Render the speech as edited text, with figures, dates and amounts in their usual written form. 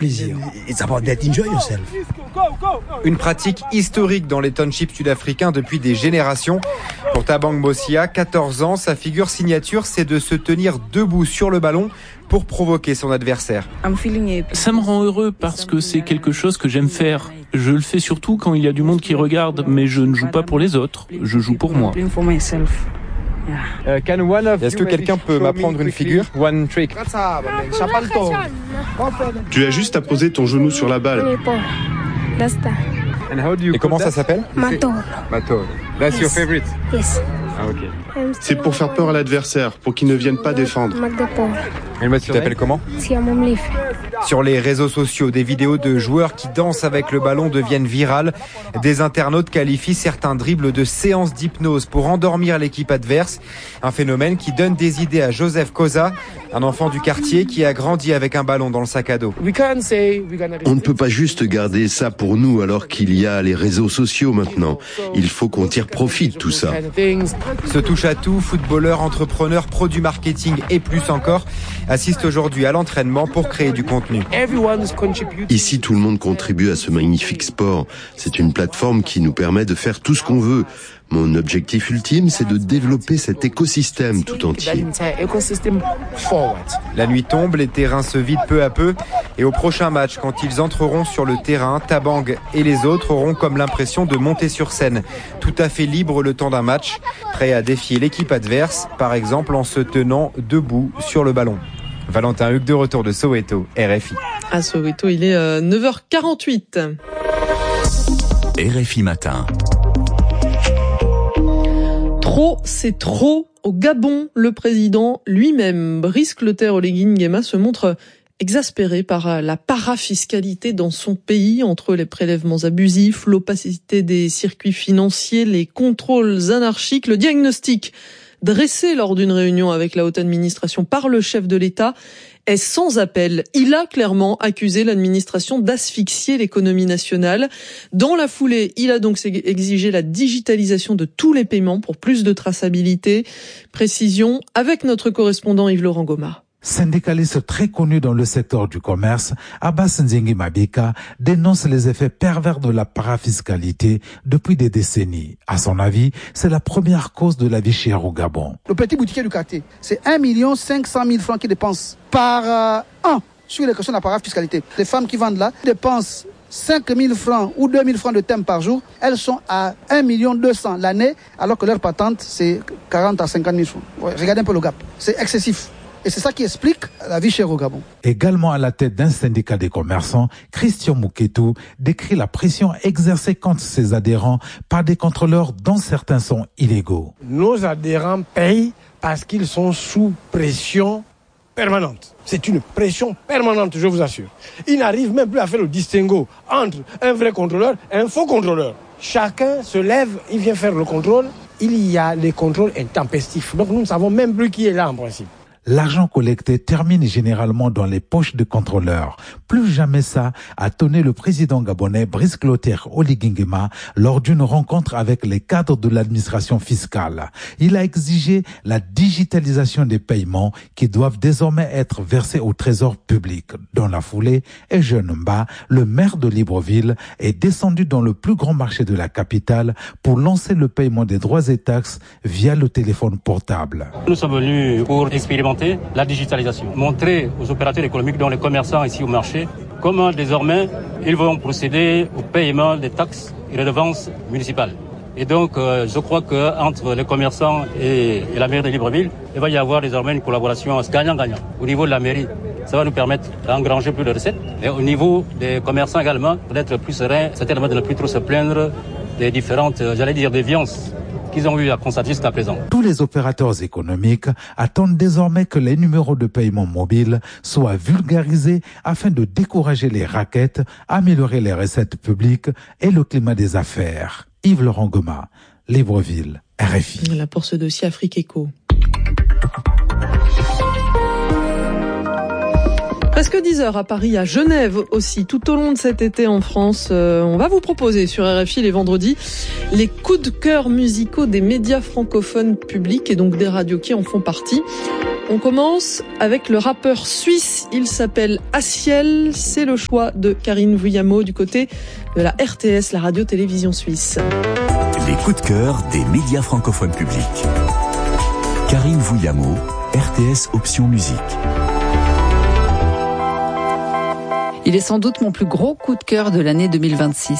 plaisir. It's about that, enjoy yourself. Une pratique historique dans les townships sud-africains depuis des générations. Pour Thabang Mosia, 14 ans, sa figure signature, c'est de se tenir debout sur le ballon pour provoquer son adversaire. Ça me rend heureux parce que c'est quelque chose que j'aime faire. Je le fais surtout quand il y a du monde qui regarde, mais je ne joue pas pour les autres, je joue pour moi. Est-ce que quelqu'un peut m'apprendre une figure? One trick. Tu as juste à poser ton genou sur la balle. Et comment ça s'appelle? Matol. That's your favorite? Yes. Ah, ok. C'est pour faire peur à l'adversaire, pour qu'il ne vienne pas défendre. Tu t'appelles comment? Sur les réseaux sociaux, des vidéos de joueurs qui dansent avec le ballon deviennent virales. Des internautes qualifient certains dribbles de séances d'hypnose pour endormir l'équipe adverse. Un phénomène qui donne des idées à Joseph Koza, un enfant du quartier qui a grandi avec un ballon dans le sac à dos. On ne peut pas juste garder ça pour nous alors qu'il y a les réseaux sociaux maintenant. Il faut qu'on tire profit de tout ça. Ce touche-à-tout, footballeur, entrepreneur, pro du marketing et plus encore, assiste aujourd'hui à l'entraînement pour créer du contenu. Ici, tout le monde contribue à ce magnifique sport. C'est une plateforme qui nous permet de faire tout ce qu'on veut. Mon objectif ultime, c'est de développer cet écosystème tout entier. La nuit tombe, les terrains se vident peu à peu. Et au prochain match, quand ils entreront sur le terrain, Thabang et les autres auront comme l'impression de monter sur scène, tout à fait libres le temps d'un match, prêts à défier l'équipe adverse, par exemple en se tenant debout sur le ballon. Valentin Hugues de retour de Soweto, RFI. À Soweto, il est 9h48. RFI Matin. Trop, c'est trop. Au Gabon, le président lui-même, Brice Clotaire Oligui Nguema, se montre exaspéré par la parafiscalité dans son pays, entre les prélèvements abusifs, l'opacité des circuits financiers, les contrôles anarchiques. Le diagnostic dressé lors d'une réunion avec la haute administration par le chef de l'État est sans appel. Il a clairement accusé l'administration d'asphyxier l'économie nationale. Dans la foulée, il a donc exigé la digitalisation de tous les paiements pour plus de traçabilité. Précision avec notre correspondant Yves-Laurent Goma. Syndicaliste très connu dans le secteur du commerce, Abbas Nzengi Mabika dénonce les effets pervers de la parafiscalité depuis des décennies. À son avis, c'est la première cause de la vie chère au Gabon. Le petit boutiquier du quartier, c'est 1 500 000 francs qu'il dépense par an sur les questions de la parafiscalité. Les femmes qui vendent là dépensent 5 000 francs ou 2 000 francs de thème par jour. Elles sont à 1 200 000 l'année, alors que leur patente, c'est 40 à 50 000 francs. Ouais, regardez un peu le gap. C'est excessif. Et c'est ça qui explique la vie chère au Gabon. Également à la tête d'un syndicat des commerçants, Christian Mouketou décrit la pression exercée contre ses adhérents par des contrôleurs dont certains sont illégaux. Nos adhérents payent parce qu'ils sont sous pression permanente. C'est une pression permanente, je vous assure. Ils n'arrivent même plus à faire le distinguo entre un vrai contrôleur et un faux contrôleur. Chacun se lève, il vient faire le contrôle. Il y a les contrôles intempestifs. Donc nous ne savons même plus qui est là en principe. L'argent collecté termine généralement dans les poches de contrôleurs. Plus jamais ça, a tonné le président gabonais Brice Clotaire Oligui Nguema lors d'une rencontre avec les cadres de l'administration fiscale. Il a exigé la digitalisation des paiements qui doivent désormais être versés au trésor public. Dans la foulée, Eugène Mba, le maire de Libreville, est descendu dans le plus grand marché de la capitale pour lancer le paiement des droits et taxes via le téléphone portable. Nous sommes venus pour expérimenter la digitalisation, montrer aux opérateurs économiques, dont les commerçants ici au marché, comment désormais ils vont procéder au paiement des taxes et redevances municipales. Et donc, je crois qu'entre les commerçants et la mairie de Libreville, il va y avoir désormais une collaboration gagnant-gagnant. Au niveau de la mairie, ça va nous permettre d'engranger plus de recettes. Et au niveau des commerçants également, d'être plus sereins, certainement de ne plus trop se plaindre des différentes, déviances qu'ils ont eu à constater jusqu'à présent. Tous les opérateurs économiques attendent désormais que les numéros de paiement mobile soient vulgarisés afin de décourager les raquettes, améliorer les recettes publiques et le climat des affaires. Yves-Laurent Goma, Libreville, RFI. Là pour ce dossier Afrique Éco. Presque 10h à Paris, à Genève aussi. Tout au long de cet été en France, on va vous proposer sur RFI les vendredis les coups de cœur musicaux des médias francophones publics et donc des radios qui en font partie. On commence avec le rappeur suisse. Il s'appelle Aciel. C'est le choix de Karine Vouillamo du côté de la RTS, la radio-télévision suisse. Les coups de cœur des médias francophones publics. Karine Vouillamo, RTS Option Musique. Il est sans doute mon plus gros coup de cœur de l'année 2026.